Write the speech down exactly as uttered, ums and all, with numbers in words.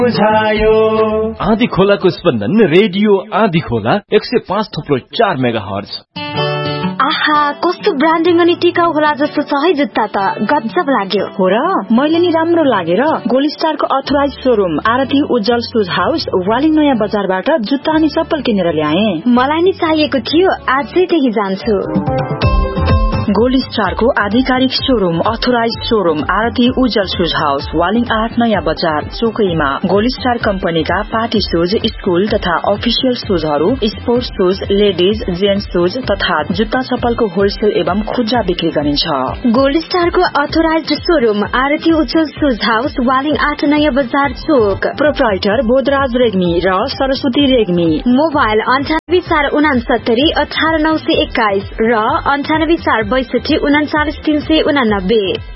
बुझायो आँधी खोलाको स्पन्दन रेडियो आँधी खोला एक सय पाँच थुप्रो चार मेगा हर्ज। आहा कस्तो ब्रान्डिङ अनि टिकाउ होला जस्तो छ है जुत्ता त गजब लाग्यो। हो र मैले नि राम्रो लागेर गोल्ड स्टारको अथराइज शोरूम आरती उज्जवल शूज हाउस वालिङ नयाँ बजारबाट जुत्ता अनि चप्पल किनेर ल्याए। मलाई नि चाहिएको थियो, आजै त्यही जान्छु। गोल्ड स्टारको आधिकारिक शोरूम अथोराइज शोरूम आरती उज्जवल शूज हाउस वालिङ आठ नयाँ बजार चोकैमा। गोल्ड स्टार कम्पनीका पार्टी शूज, स्कूल तथा official शूजहरू, sports shoes, ladies gents shoes तथा जुत्ता चप्पलको होलसेल एवं खुद्रा बिक्री गरिन्छ। गोल्ड स्टारको अथोराइज शोरूम आरती उज्जवल शूज हाउस वालिङ आठ नयाँ बजार चोक। प्रोप्राइटर बोधराज रेग्मी र सरस्वती रेग्मी। मोबाइल अन्ठानब्बे चार उनासत्तरी अठार नौ सय एक्काइस र अन्ठानब्बे चार बैसठी उनाचालिस तीन सय उनानब्बे।